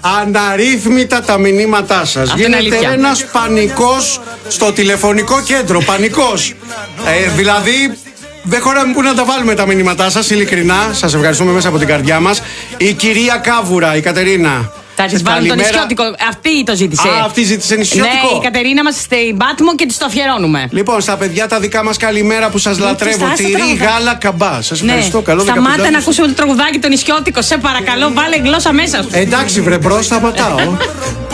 αναρρύθμιτα τα μηνύματά σας. Γίνεται ένας πανικός στο τηλεφωνικό κέντρο. Πανικός. Δηλαδή, δεν χωράμε πού να τα βάλουμε τα μηνύματά σας, ειλικρινά. Σας ευχαριστούμε μέσα από την καρδιά μας. Η κυρία Κάβουρα, η Κατερίνα. Θα τη βάλουμε το νησιώτικο. Αυτή το ζήτησε. Α, αυτή ζήτησε νησιώτικο. Ναι, η Κατερίνα μας στην Πάτμο και της το αφιερώνουμε. Λοιπόν, στα παιδιά τα δικά μας καλημέρα που σας λατρεύω. Τυρί, γάλα, καμπά. Σας ευχαριστώ. Καλό Σταμάτα να ακούσουμε το τραγουδάκι το νησιώτικο. Σε παρακαλώ, βάλε γλώσσα μέσα σου. Εντάξει, βρε μπρος, θα πατάω.